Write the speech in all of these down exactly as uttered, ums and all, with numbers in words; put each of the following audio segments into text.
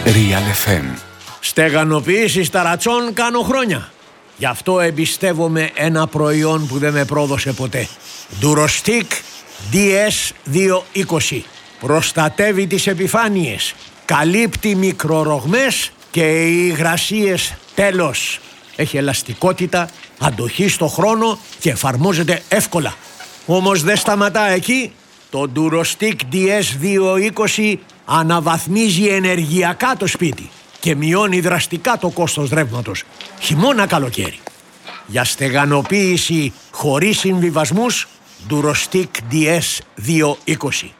Real εφ εμ. Στεγανοποίηση ταρατσών κάνω χρόνια. Γι' αυτό εμπιστεύομαι ένα προϊόν που δεν με πρόδωσε ποτέ. Durostic ντι ες διακόσια είκοσι. Προστατεύει τις επιφάνειες, καλύπτει μικρορογμές και οι υγρασίες τέλος. Έχει ελαστικότητα, αντοχή στο χρόνο και εφαρμόζεται εύκολα. Όμως δεν σταματά εκεί. Το Durostic ντι ες διακόσια είκοσι αναβαθμίζει ενεργειακά το σπίτι και μειώνει δραστικά το κόστος ρεύματος, χειμώνα καλοκαίρι. Για στεγανοποίηση χωρίς συμβιβασμούς, Durostic ντι ες διακόσια είκοσι.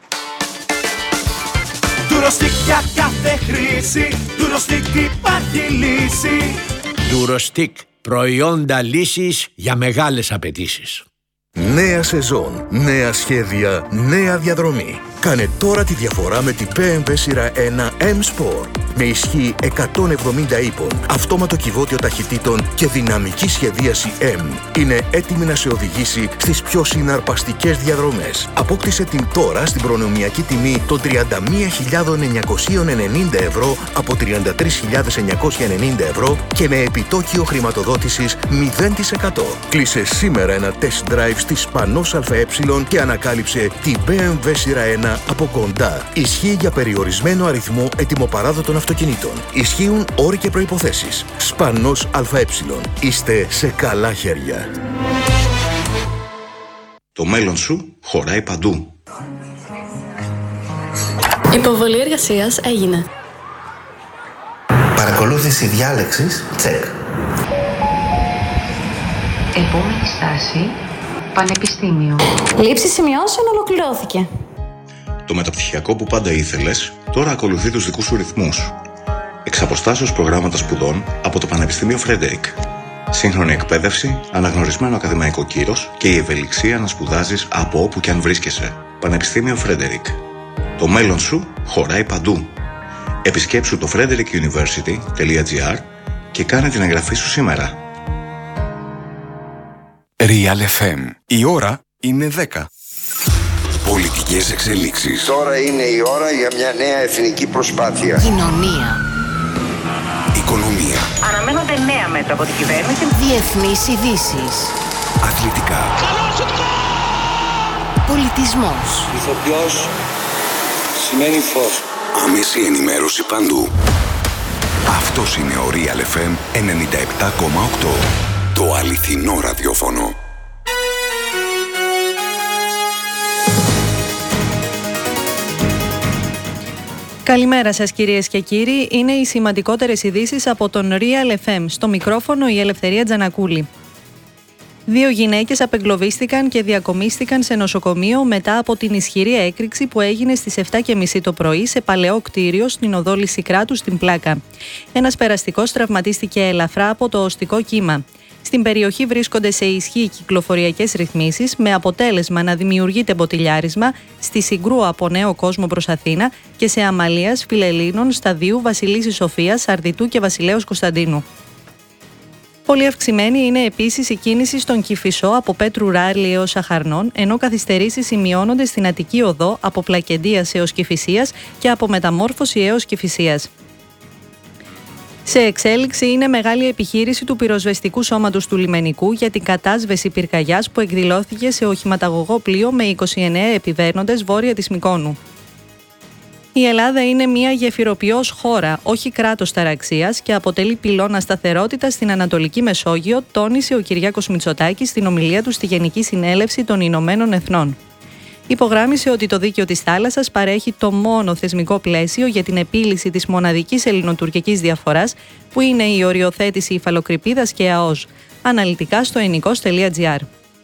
Durostic για κάθε χρήση, Durostic υπάρχει λύση. Durostic, προϊόντα λύσης για μεγάλες απαιτήσεις. Νέα σεζόν, νέα σχέδια, νέα διαδρομή. Κάνε τώρα τη διαφορά με την μπι εμ ντάμπλιου σειρά ένα M-Sport. Με ισχύ εκατόν εβδομήντα ύπων, αυτόματο κυβότιο ταχυτήτων και δυναμική σχεδίαση M. Είναι έτοιμη να σε οδηγήσει στις πιο συναρπαστικές διαδρομές. Απόκτησε την τώρα στην προνομιακή τιμή των τριάντα μία χιλιάδες εννιακόσια ενενήντα ευρώ από τριάντα τρεις χιλιάδες εννιακόσια ενενήντα ευρώ και με επιτόκιο χρηματοδότησης μηδέν τοις εκατό. Κλείσε σήμερα ένα test drive στη Σπανός ΑΕ και ανακάλυψε την μπι εμ ντάμπλιου σειρά ένα από κοντά. Ισχύει για περιορισμένο αριθμό ετοιμοπαράδοτων αυτοκινήτων. Ισχύουν όροι και προϋποθέσεις. Σπανός ΑΕ. Είστε σε καλά χέρια. Το μέλλον σου χωράει παντού. Υποβολή εργασίας έγινε. Παρακολούθηση διάλεξης, τσεκ. Επόμενη στάση, πανεπιστήμιο. Λήψη σημειώσεων ολοκληρώθηκε. Το μεταπτυχιακό που πάντα ήθελες, τώρα ακολουθεί τους δικούς σου ρυθμούς. Εξ αποστάσεως προγράμματα σπουδών από το Πανεπιστήμιο Φρέντερικ. Σύγχρονη εκπαίδευση, αναγνωρισμένο ακαδημαϊκό κύρος και η ευελιξία να σπουδάζεις από όπου και αν βρίσκεσαι. Πανεπιστήμιο Φρέντερικ. Το μέλλον σου χωράει παντού. Επισκέψου το frederick university τελεία gr και κάνε την εγγραφή σου σήμερα. Real εφ εμ. Η ώρα είναι δέκα. Πολιτικές εξελίξεις. Τώρα είναι η ώρα για μια νέα εθνική προσπάθεια. Κοινωνία. Οικονομία. Αναμένονται νέα μέτρα από την κυβέρνηση. Διεθνείς ειδήσεις. Αθλητικά. Πολιτισμός. Ηθοποιός σημαίνει φως. Άμεση ενημέρωση παντού. Αυτός είναι ο Real εφ εμ ενενήντα επτά κόμμα οκτώ. Το αληθινό ραδιόφωνο. Καλημέρα σας κυρίες και κύριοι, είναι οι σημαντικότερες ειδήσεις από τον Real εφ εμ. Στο μικρόφωνο η Ελευθερία Τζανακούλη. Δύο γυναίκες απεγκλωβίστηκαν και διακομίστηκαν σε νοσοκομείο μετά από την ισχυρή έκρηξη που έγινε στις επτά και μισή το πρωί σε παλαιό κτίριο στην οδό Λυσικράτου στην Πλάκα. Ένας περαστικός τραυματίστηκε ελαφρά από το οστικό κύμα. Στην περιοχή βρίσκονται σε ισχύ κυκλοφοριακές ρυθμίσεις, με αποτέλεσμα να δημιουργείται μποτιλιάρισμα στη Συγκρού από Νέο Κόσμο προς Αθήνα και σε Αμαλίας, Φιλελλήνων, Σταδίου, Βασιλίσσης Σοφίας, Αρδιτού και Βασιλέως Κωνσταντίνου. Πολύ αυξημένη είναι επίσης η κίνηση στον Κηφισό από Πέτρου Ράλη έως Αχαρνών, ενώ καθυστερήσεις σημειώνονται στην Αττική Οδό από Πλακεντίας έως Κηφισίας και από Μεταμόρφωση έως Κηφισίας. Σε εξέλιξη είναι μεγάλη επιχείρηση του πυροσβεστικού σώματος του Λιμενικού για την κατάσβεση πυρκαγιάς που εκδηλώθηκε σε οχηματαγωγό πλοίο με είκοσι εννέα επιβαίνοντες βόρεια της Μυκόνου. Η Ελλάδα είναι μια γεφυροποιός χώρα, όχι κράτος ταραξίας, και αποτελεί πυλώνα σταθερότητας στην Ανατολική Μεσόγειο, τόνισε ο Κυριάκος Μητσοτάκης στην ομιλία του στη Γενική Συνέλευση των Ηνωμένων Εθνών. Υπογράμμισε ότι το δίκαιο της θάλασσας παρέχει το μόνο θεσμικό πλαίσιο για την επίλυση της μοναδικής ελληνοτουρκικής διαφοράς, που είναι η οριοθέτηση υφαλοκρηπίδας και ΑΟΣ. Αναλυτικά στο ενικός τελεία τζι άρ.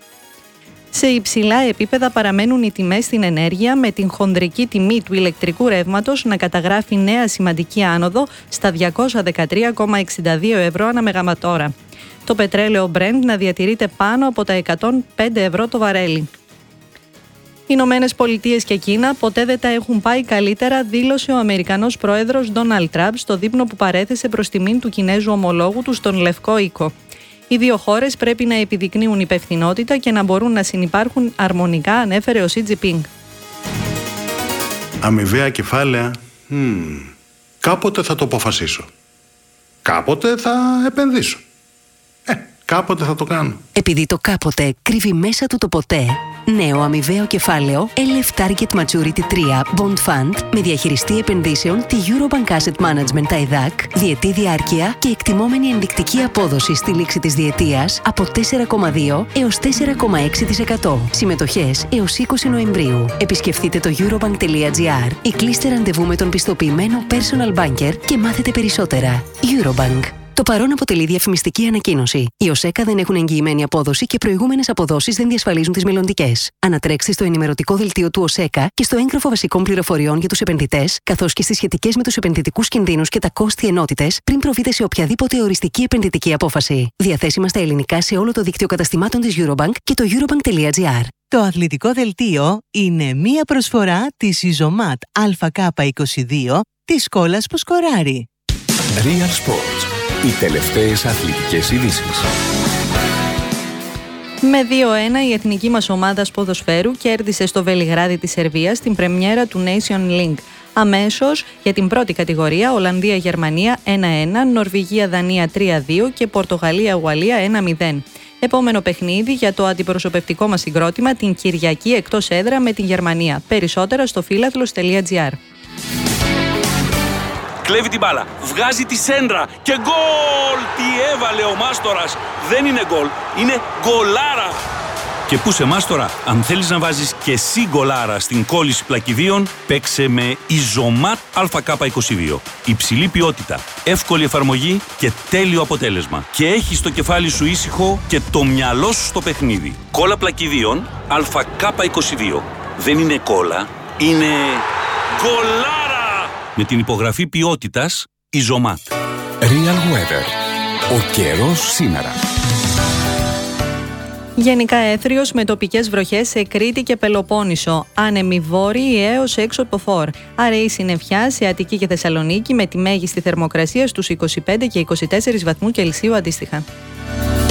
Σε υψηλά επίπεδα παραμένουν οι τιμές στην ενέργεια, με την χονδρική τιμή του ηλεκτρικού ρεύματος να καταγράφει νέα σημαντική άνοδο στα διακόσια δεκατρία κόμμα εξήντα δύο ευρώ ανά μεγαβατόρα. Το πετρέλαιο Brent να διατηρείται πάνω από τα εκατόν πέντε ευρώ το βαρέλι. Οι Ηνωμένες Πολιτείες και Κίνα ποτέ δεν τα έχουν πάει καλύτερα, δήλωσε ο Αμερικανός πρόεδρος Ντόναλντ Τραμπ στο δείπνο που παρέθεσε προς τιμήν του Κινέζου ομολόγου του στον Λευκό Οίκο. Οι δύο χώρες πρέπει να επιδεικνύουν υπευθυνότητα και να μπορούν να συνυπάρχουν αρμονικά, ανέφερε ο Σι Τζινπίνγκ. Αμοιβαία κεφάλαια. Hmm. Κάποτε θα το αποφασίσω. Κάποτε θα επενδύσω. Ε, κάποτε θα το κάνω. Επειδή το κάποτε κρύβει μέσα του το ποτέ, νέο αμοιβαίο κεφάλαιο ελ εφ Target Maturity τρία Bond Fund με διαχειριστή επενδύσεων τη Eurobank Asset Management τα ΕΔΑΚ, διετή διάρκεια και εκτιμόμενη ενδεικτική απόδοση στη λήξη της διετίας από τέσσερα κόμμα δύο έως τέσσερα κόμμα έξι τοις εκατό. Συμμετοχές έως είκοσι Νοεμβρίου. Επισκεφτείτε το eurobank.gr ή κλείστε ραντεβού με τον πιστοποιημένο personal banker και μάθετε περισσότερα. Eurobank. Το παρόν αποτελεί διαφημιστική ανακοίνωση. Οι ΟΣΕΚΑ δεν έχουν εγγυημένη απόδοση και προηγούμενες αποδόσεις δεν διασφαλίζουν τις μελλοντικές. Ανατρέξτε στο ενημερωτικό δελτίο του ΟΣΕΚΑ και στο έγγραφο βασικών πληροφοριών για τους επενδυτές, καθώς και στις σχετικές με τους επενδυτικούς κινδύνους και τα κόστη ενότητες, πριν προβείτε σε οποιαδήποτε οριστική επενδυτική απόφαση. Διαθέσιμα στα ελληνικά σε όλο το δίκτυο καταστημάτων της Eurobank και το eurobank.gr. Το αθλητικό δελτίο είναι μία προσφορά της Ιζωμάτ Α Κ είκοσι δύο της σκόλας που σκοράρει. Real Sports. Οι τελευταίες αθλητικές ειδήσεις. Με δύο ένα η εθνική μας ομάδα ποδοσφαίρου κέρδισε στο Βελιγράδι της Σερβίας την πρεμιέρα του Nation League. Αμέσως για την πρώτη κατηγορία Ολλανδία-Γερμανία ένα ένα, Νορβηγία-Δανία τρία δύο και Πορτογαλία-Ουαλία ένα μηδέν. Επόμενο παιχνίδι για το αντιπροσωπευτικό μας συγκρότημα την Κυριακή εκτός έδρα με την Γερμανία. Περισσότερα στο φίλαθλος τελεία τζι άρ. Κλέβει την μπάλα, βγάζει τη σέντρα και γκολ! Τι έβαλε ο Μάστορας! Δεν είναι γκολ, είναι γκολάρα! Και πού σε Μάστορα, αν θέλεις να βάζεις και εσύ γκολάρα στην κόλληση πλακιδίων, παίξε με Ιζωμάτ Α Κ είκοσι δύο. Υψηλή ποιότητα, εύκολη εφαρμογή και τέλειο αποτέλεσμα. Και έχεις το κεφάλι σου ήσυχο και το μυαλό σου στο παιχνίδι. Κόλλα πλακιδίων Α Κ είκοσι δύο. Δεν είναι κόλλα, είναι γκολάρα! Με την υπογραφή ποιότητας Ιζωμάτ. Real Weather. Ο καιρός σήμερα. Γενικά έθριος με τοπικές βροχές σε Κρήτη και Πελοπόννησο. Άνεμοι βόρειοι έως έξω από φόρ. Αραιή συννεφιά σε Αττική και Θεσσαλονίκη με τη μέγιστη θερμοκρασία στους είκοσι πέντε και είκοσι τέσσερις βαθμούς Κελσίου αντίστοιχα.